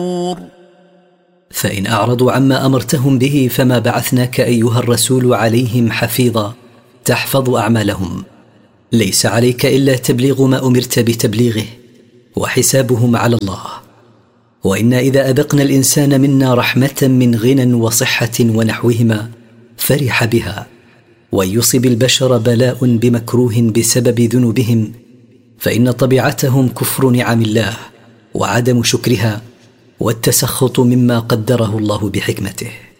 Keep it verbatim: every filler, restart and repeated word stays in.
فإن أعرضوا عما أمرتهم به فما بعثناك أيها الرسول عليهم حفيظا تحفظ أعمالهم. ليس عليك إلا تبليغ ما أمرت بتبليغه، وحسابهم على الله. وإنا إذا أذقنا الإنسان منا رحمة من غنى وصحة ونحوهما فرح بها، ويصب البشر بلاء بمكروه بسبب ذنوبهم فإن طبيعتهم كفر نعم الله وعدم شكرها والتسخط مما قدره الله بحكمته.